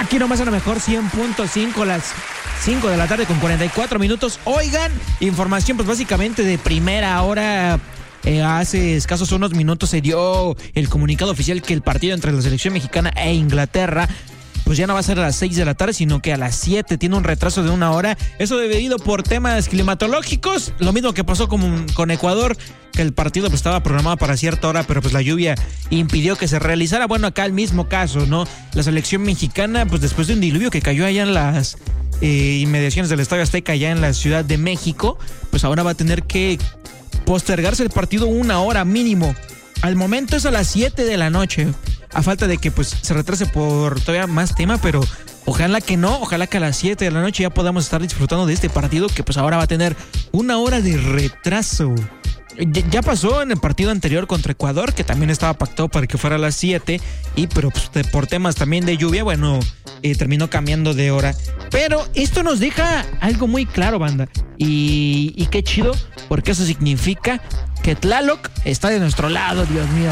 Aquí nomás a lo mejor 100.5, las 5 de la tarde con 44 minutos. Oigan, información pues básicamente de primera hora. Hace escasos unos minutos se dio el comunicado oficial que el partido entre la selección mexicana e Inglaterra pues ya no va a ser a las 6 de la tarde, sino que a las 7, tiene un retraso de 1 hora. Eso debido por temas climatológicos, lo mismo que pasó con Ecuador, que el partido pues estaba programado para cierta hora, pero pues la lluvia impidió que se realizara. Bueno, acá el mismo caso, ¿no? La selección mexicana, pues después de un diluvio que cayó allá en las inmediaciones del Estadio Azteca, allá en la Ciudad de México, pues ahora va a tener que postergarse el partido 1 hora mínimo. Al momento es a las 7 de la noche, a falta de que pues se retrase por todavía más tema, pero ojalá que no, ojalá que a las 7 de la noche ya podamos estar disfrutando de este partido que pues ahora va a tener 1 hora de retraso. Ya pasó en el partido anterior contra Ecuador, que también estaba pactado para que fuera a las 7, pero pues, por temas también de lluvia, bueno, terminó cambiando de hora. Pero esto nos deja algo muy claro, banda, y qué chido, porque eso significa que Tlaloc está de nuestro lado, Dios mío.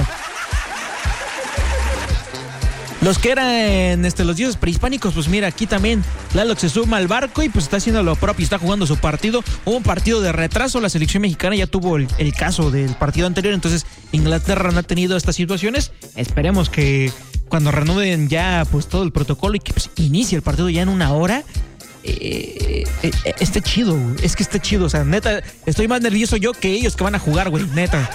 Los que eran los dioses prehispánicos, pues mira, aquí también Tlaloc se suma al barco y pues está haciendo lo propio, está jugando su partido. Hubo un partido de retraso, la selección mexicana ya tuvo el caso del partido anterior, entonces Inglaterra no ha tenido estas situaciones. Esperemos que cuando reanuden ya pues todo el protocolo y que pues, inicie el partido ya en 1 hora, esté chido, es que esté chido, o sea, neta, estoy más nervioso yo que ellos que van a jugar, güey, neta.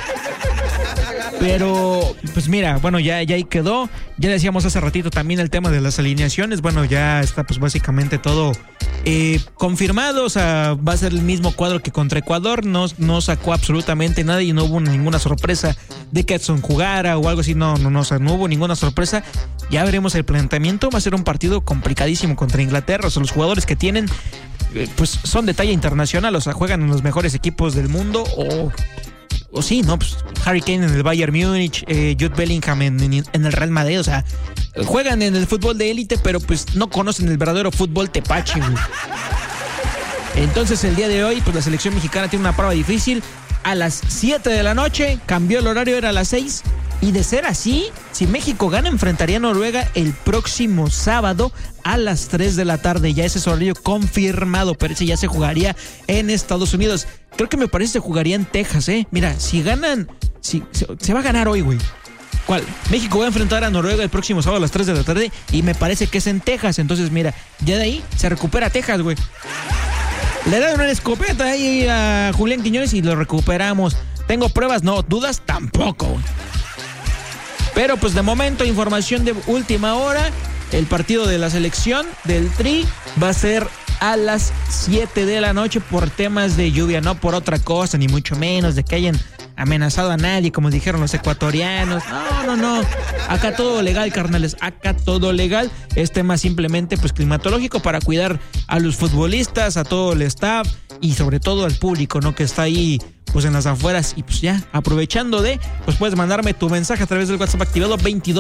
Pero, pues mira, bueno, ya ahí quedó. Ya decíamos hace ratito también el tema de las alineaciones. Bueno, ya está pues básicamente todo confirmado. O sea, va a ser el mismo cuadro que contra Ecuador. No sacó absolutamente nada y no hubo ninguna sorpresa de que Edson jugara o algo así. No, o sea, no hubo ninguna sorpresa. Ya veremos el planteamiento. Va a ser un partido complicadísimo contra Inglaterra. O sea, los jugadores que tienen pues son de talla internacional. O sea, juegan en los mejores equipos del mundo o sí, ¿no? Pues Harry Kane en el Bayern Múnich, Jude Bellingham en el Real Madrid, o sea, juegan en el fútbol de élite, pero pues no conocen el verdadero fútbol tepache, güey. Entonces el día de hoy, pues la selección mexicana tiene una prueba difícil. A las 7 de la noche, cambió el horario, era a las 6. Y de ser así, si México gana, enfrentaría a Noruega el próximo sábado a las 3 de la tarde. Ya ese es horario confirmado, pero ese ya se jugaría en Estados Unidos. Creo que me parece que se jugaría en Texas, Mira, si ganan, se va a ganar hoy, güey. ¿Cuál? México va a enfrentar a Noruega el próximo sábado a las 3 de la tarde y me parece que es en Texas. Entonces, mira, ya de ahí se recupera Texas, güey. Le dan una escopeta ahí a Julián Quiñones y lo recuperamos. ¿Tengo pruebas? No. ¿Dudas? Tampoco, güey. Pero pues de momento, información de última hora, el partido de la selección del Tri va a ser a las 7 de la noche por temas de lluvia, no por otra cosa, ni mucho menos de que hayan amenazado a nadie, como dijeron los ecuatorianos. No. Acá todo legal, carnales, acá todo legal. Es tema simplemente pues climatológico para cuidar a los futbolistas, a todo el staff y sobre todo al público, ¿no? Que está ahí pues en las afueras. Y pues ya, aprovechando pues puedes mandarme tu mensaje a través del WhatsApp activado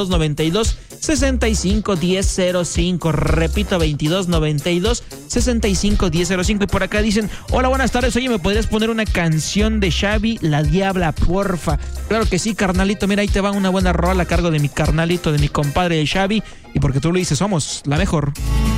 2292-651005. Repito, 2292-651005. Y por acá dicen: hola, buenas tardes, oye, ¿me podrías poner una canción de Xavi, La Diabla, porfa? Claro que sí, carnalito, mira, ahí te va una buena rola a cargo de mi carnalito, de mi compadre de Xavi. Y porque tú lo dices, somos la mejor.